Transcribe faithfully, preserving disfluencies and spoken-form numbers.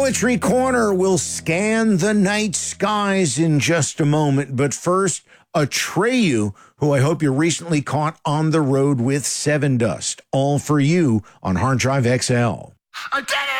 Poetry Corner will scan the night skies in just a moment. But first, Atreyu, who I hope you recently caught on the road with Seven Dust. All for you on Hard Drive X L. I did it!